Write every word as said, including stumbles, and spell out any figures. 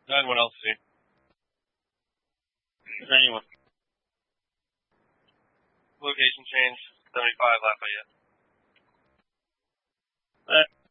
Anyone else see? Is there anyone? Location change, seventy-five Lafayette. Alright.